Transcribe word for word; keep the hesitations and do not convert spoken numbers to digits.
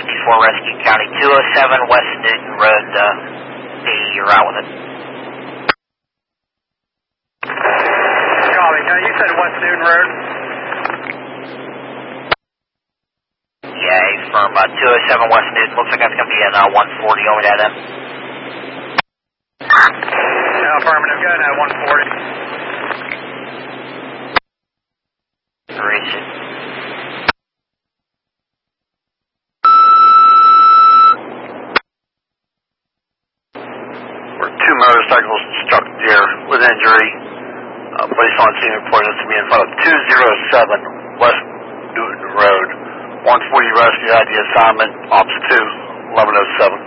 fifty-four Rescue County, two oh seven West Newton Road, uh, B, you're out with it. Copy, now you said West Newton Road? Yeah, from uh, two oh seven West Newton, looks like that's going to be at uh, one forty, over that end. Yeah, affirmative, go ahead at one forty. Reach it. Two motorcycles struck deer with injury. Uh, police on scene reported this to me in front of two oh seven West Newton Road. one forty rescue I D assignment, Ops two, eleven oh seven.